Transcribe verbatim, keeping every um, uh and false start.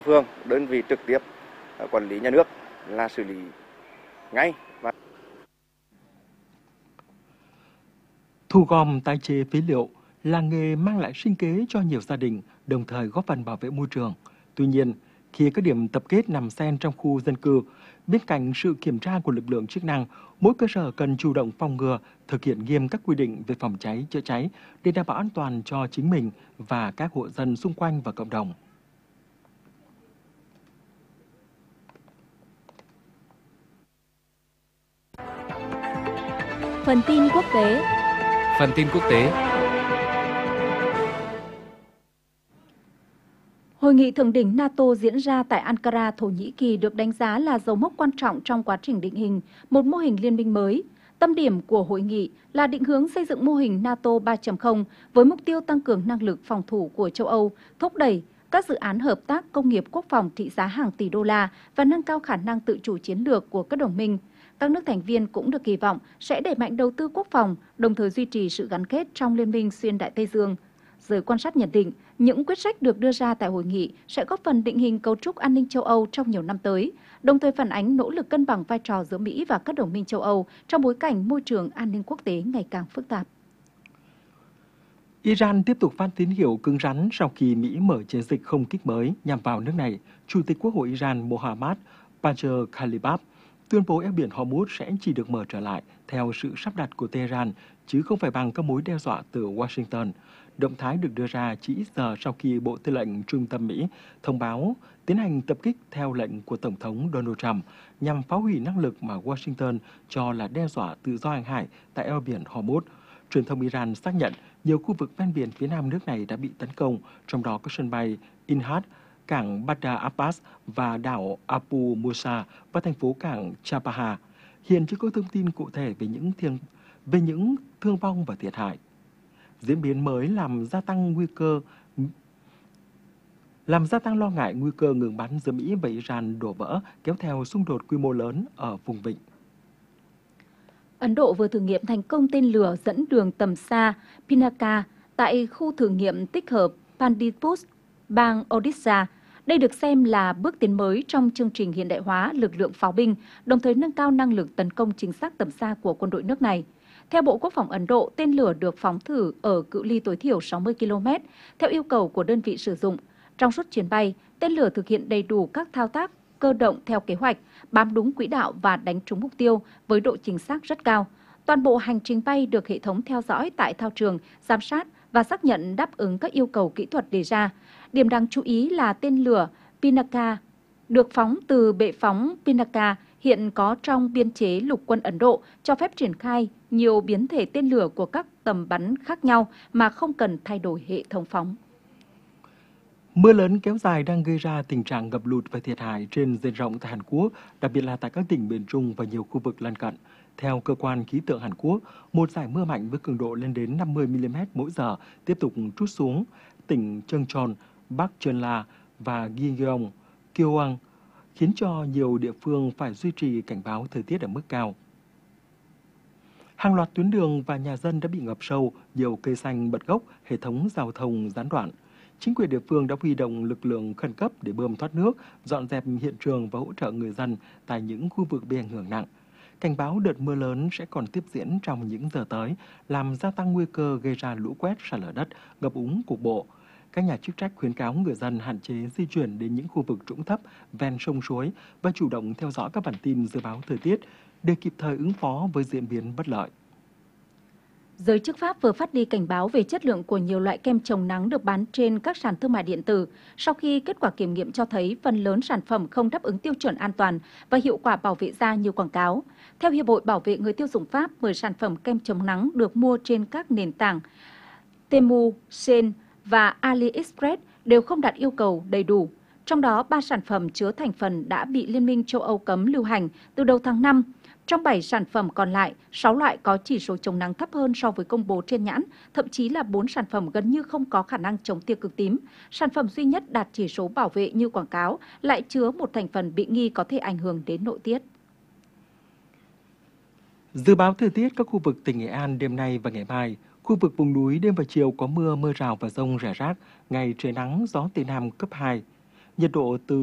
Phương, đơn vị trực tiếp quản lý nhà nước là xử lý ngay. Và thu gom tái chế phế liệu là nghề mang lại sinh kế cho nhiều gia đình, đồng thời góp phần bảo vệ môi trường. Tuy nhiên, khi các điểm tập kết nằm xen trong khu dân cư, bên cạnh sự kiểm tra của lực lượng chức năng, mỗi cơ sở cần chủ động phòng ngừa, thực hiện nghiêm các quy định về phòng cháy, chữa cháy để đảm bảo an toàn cho chính mình và các hộ dân xung quanh và cộng đồng. Phần tin quốc tế. Phần tin quốc tế. Hội nghị thượng đỉnh NATO diễn ra tại Ankara, Thổ Nhĩ Kỳ được đánh giá là dấu mốc quan trọng trong quá trình định hình một mô hình liên minh mới. Tâm điểm của hội nghị là định hướng xây dựng mô hình NATO ba chấm không với mục tiêu tăng cường năng lực phòng thủ của châu Âu, thúc đẩy các dự án hợp tác công nghiệp quốc phòng trị giá hàng tỷ đô la và nâng cao khả năng tự chủ chiến lược của các đồng minh. Các nước thành viên cũng được kỳ vọng sẽ đẩy mạnh đầu tư quốc phòng, đồng thời duy trì sự gắn kết trong liên minh xuyên Đại Tây Dương. Giới quan sát nhận định, những quyết sách được đưa ra tại hội nghị sẽ góp phần định hình cấu trúc an ninh châu Âu trong nhiều năm tới, đồng thời phản ánh nỗ lực cân bằng vai trò giữa Mỹ và các đồng minh châu Âu trong bối cảnh môi trường an ninh quốc tế ngày càng phức tạp. Iran tiếp tục phát tín hiệu cứng rắn sau khi Mỹ mở chiến dịch không kích mới nhằm vào nước này. Chủ tịch Quốc hội Iran Mohammad Bagher Khalibaf tuyên bố eo biển Hormuz sẽ chỉ được mở trở lại theo sự sắp đặt của Tehran, chứ không phải bằng các mối đe dọa từ Washington. Động thái được đưa ra chỉ ít giờ sau khi Bộ Tư lệnh Trung tâm Mỹ thông báo tiến hành tập kích theo lệnh của Tổng thống Donald Trump nhằm phá hủy năng lực mà Washington cho là đe dọa tự do hàng hải tại eo biển Hormuz. Truyền thông Iran xác nhận nhiều khu vực ven biển phía nam nước này đã bị tấn công, trong đó có sân bay Inhad, cảng Bandar Abbas và đảo Abu Musa và thành phố cảng Chabahar. Hiện chưa có thông tin cụ thể về những thương, về những thương vong và thiệt hại. Diễn biến mới làm gia tăng nguy cơ làm gia tăng lo ngại nguy cơ ngừng bắn giữa Mỹ và Iran đổ vỡ, kéo theo xung đột quy mô lớn ở vùng vịnh. Ấn Độ vừa thử nghiệm thành công tên lửa dẫn đường tầm xa Pinaka tại khu thử nghiệm tích hợp Pandipur, bang Odisha. Đây được xem là bước tiến mới trong chương trình hiện đại hóa lực lượng pháo binh, đồng thời nâng cao năng lực tấn công chính xác tầm xa của quân đội nước này. Theo Bộ Quốc phòng Ấn Độ, tên lửa được phóng thử ở cự ly tối thiểu sáu mươi ki lô mét, theo yêu cầu của đơn vị sử dụng. Trong suốt chuyến bay, tên lửa thực hiện đầy đủ các thao tác cơ động theo kế hoạch, bám đúng quỹ đạo và đánh trúng mục tiêu với độ chính xác rất cao. Toàn bộ hành trình bay được hệ thống theo dõi tại thao trường, giám sát và xác nhận đáp ứng các yêu cầu kỹ thuật đề ra. Điểm đáng chú ý là tên lửa Pinaka được phóng từ bệ phóng Pinaka hiện có trong biên chế lục quân Ấn Độ, cho phép triển khai nhiều biến thể tên lửa của các tầm bắn khác nhau mà không cần thay đổi hệ thống phóng. Mưa lớn kéo dài đang gây ra tình trạng ngập lụt và thiệt hại trên diện rộng tại Hàn Quốc, đặc biệt là tại các tỉnh miền Trung và nhiều khu vực lân cận. Theo cơ quan khí tượng Hàn Quốc, một dải mưa mạnh với cường độ lên đến năm mươi mi li mét mỗi giờ tiếp tục trút xuống tỉnh Cheongcheon, Bắc Jeolla và Gyeong, Gyeogang, khiến cho nhiều địa phương phải duy trì cảnh báo thời tiết ở mức cao. Hàng loạt tuyến đường và nhà dân đã bị ngập sâu, nhiều cây xanh bật gốc, hệ thống giao thông gián đoạn. Chính quyền địa phương đã huy động lực lượng khẩn cấp để bơm thoát nước, dọn dẹp hiện trường và hỗ trợ người dân tại những khu vực bị ảnh hưởng nặng. Cảnh báo đợt mưa lớn sẽ còn tiếp diễn trong những giờ tới, làm gia tăng nguy cơ gây ra lũ quét, sạt lở đất, ngập úng cục bộ. Các nhà chức trách khuyến cáo người dân hạn chế di chuyển đến những khu vực trũng thấp, ven sông suối và chủ động theo dõi các bản tin dự báo thời tiết để kịp thời ứng phó với diễn biến bất lợi. Giới chức Pháp vừa phát đi cảnh báo về chất lượng của nhiều loại kem chống nắng được bán trên các sàn thương mại điện tử sau khi kết quả kiểm nghiệm cho thấy phần lớn sản phẩm không đáp ứng tiêu chuẩn an toàn và hiệu quả bảo vệ da như quảng cáo. Theo Hiệp hội Bảo vệ người tiêu dùng Pháp, mười sản phẩm kem chống nắng được mua trên các nền tảng Temu, Shein và AliExpress đều không đạt yêu cầu đầy đủ. Trong đó, ba sản phẩm chứa thành phần đã bị Liên minh châu Âu cấm lưu hành từ đầu tháng năm. Trong bảy sản phẩm còn lại, sáu loại có chỉ số chống nắng thấp hơn so với công bố trên nhãn, thậm chí là bốn sản phẩm gần như không có khả năng chống tia cực tím. Sản phẩm duy nhất đạt chỉ số bảo vệ như quảng cáo lại chứa một thành phần bị nghi có thể ảnh hưởng đến nội tiết. Dự báo thời tiết các khu vực tỉnh Nghệ An đêm nay và ngày mai. Khu vực vùng núi đêm và chiều có mưa, mưa rào và dông rải rác, ngày trời nắng, gió Tây Nam cấp hai. nhiệt độ từ